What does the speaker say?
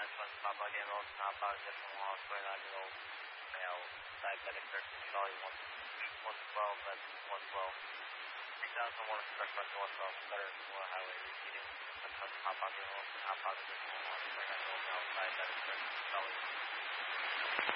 Papa Lima, Papa Decimal, Square Annual, male, diabetic, Charlie 112, that's 112. 3001 express bus 112, better, more highway repeating. Papa Lima, Papa Decimal, Square Annual, male, diabetic, Charlie.